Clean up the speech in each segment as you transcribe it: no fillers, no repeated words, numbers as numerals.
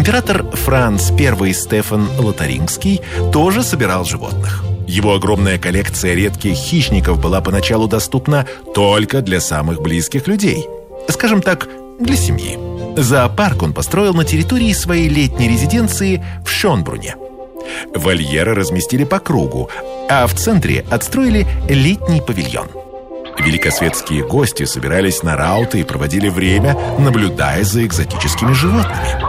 Император Франц I Стефан Лотарингский тоже собирал животных. Его огромная коллекция редких хищников была поначалу доступна только для самых близких людей. Скажем так, для семьи. Зоопарк он построил на территории своей летней резиденции в Шонбруне. Вольеры разместили по кругу, а в центре отстроили летний павильон. Великосветские гости собирались на рауты и проводили время, наблюдая за экзотическими животными.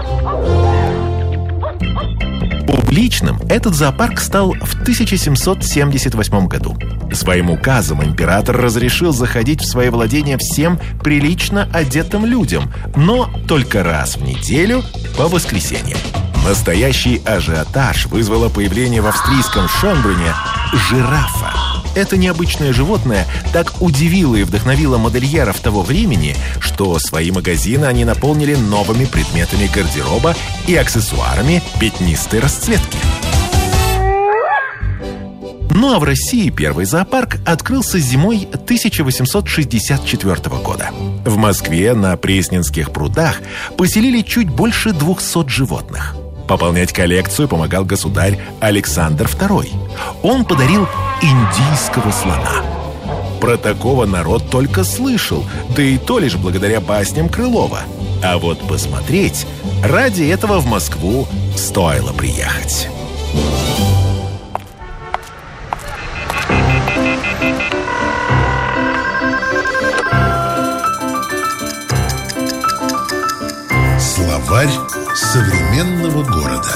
Публичным этот зоопарк стал в 1778 году. Своим указом император разрешил заходить в свои владения всем прилично одетым людям, но только раз в неделю по воскресеньям. Настоящий ажиотаж вызвало появление в австрийском Шонбруне жирафа. Это необычное животное так удивило и вдохновило модельеров того времени, что свои магазины они наполнили новыми предметами гардероба и аксессуарами пятнистой расцветки. Ну а в России первый зоопарк открылся зимой 1864 года. В Москве на Пресненских прудах поселили чуть больше 200 животных. Пополнять коллекцию помогал государь Александр II. Он подарил индийского слона. Про такого народ только слышал, да и то лишь благодаря басням Крылова. А вот посмотреть ради этого в Москву стоило приехать. Словарь современного города.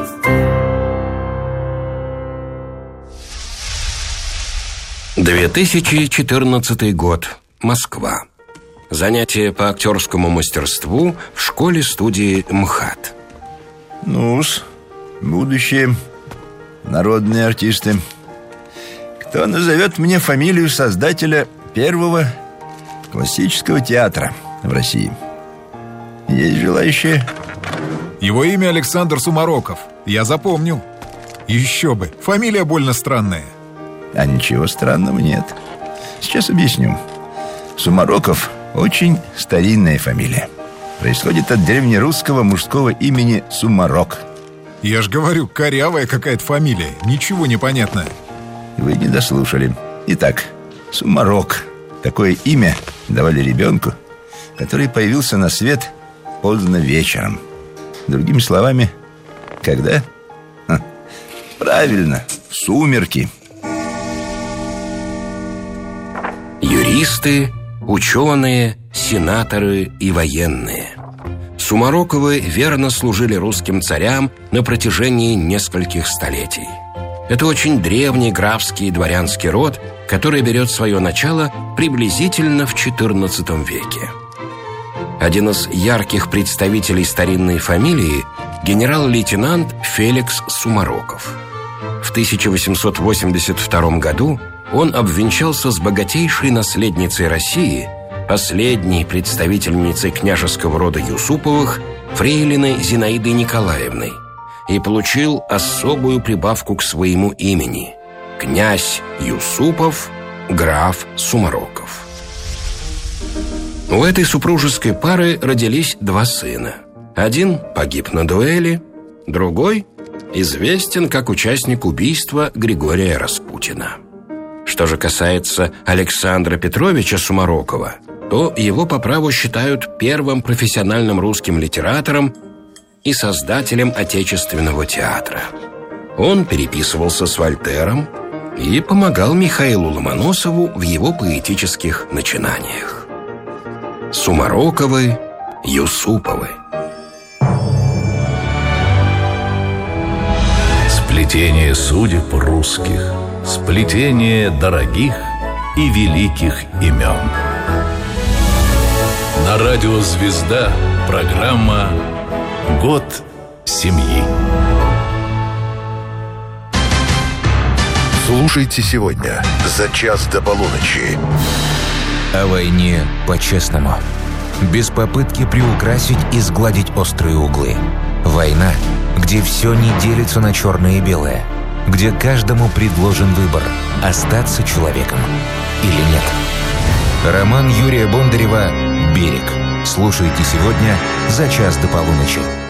— 2014 год. Москва. Занятия по актерскому мастерству в школе-студии МХАТ. Ну-с, будущие народные артисты. Кто назовет мне фамилию создателя первого классического театра в России? Есть желающие? Его имя Александр Сумароков. Я запомнил. Еще бы, фамилия больно странная. А ничего странного нет. Сейчас объясню. Сумароков – очень старинная фамилия. Происходит от древнерусского мужского имени Сумарок. Я ж говорю, корявая какая-то фамилия. Ничего не понятно. Вы не дослушали. Итак, Сумарок. Такое имя давали ребенку, который появился на свет поздно вечером. Другими словами, когда? Правильно, в сумерки. Юристы, ученые, сенаторы и военные. Сумароковы верно служили русским царям на протяжении нескольких столетий. Это очень древний графский и дворянский род, который берет свое начало приблизительно в XIV веке. Один из ярких представителей старинной фамилии – генерал-лейтенант Феликс Сумароков. В 1882 году он обвенчался с богатейшей наследницей России, последней представительницей княжеского рода Юсуповых, фрейлиной Зинаидой Николаевной, и получил особую прибавку к своему имени – князь Юсупов, граф Сумароков. У этой супружеской пары родились два сына. Один погиб на дуэли, другой известен как участник убийства Григория Распутина. Что же касается Александра Петровича Сумарокова, то его по праву считают первым профессиональным русским литератором и создателем отечественного театра. Он переписывался с Вольтером и помогал Михаилу Ломоносову в его поэтических начинаниях. Сумароковы, Юсуповы. Сплетение судеб русских, сплетение дорогих и великих имен. На радио «Звезда» программа «Год семьи». Слушайте сегодня за час до полуночи. О войне по-честному. Без попытки приукрасить и сгладить острые углы. Война, где все не делится на черное и белое. Где каждому предложен выбор – остаться человеком или нет. Роман Юрия Бондарева «Берег». Слушайте сегодня за час до полуночи.